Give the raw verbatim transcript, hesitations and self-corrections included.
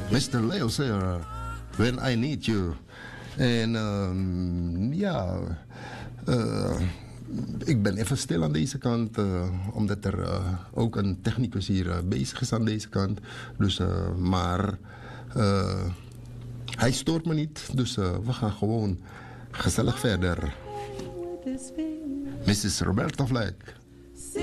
mister Leo Sayer, When I Need You. En um, ja, uh, ik ben even stil aan deze kant, uh, omdat er uh, ook een technicus hier uh, bezig is aan deze kant. Dus, uh, maar uh, hij stoort me niet, dus uh, we gaan gewoon gezellig verder. missus Roberta Fleck.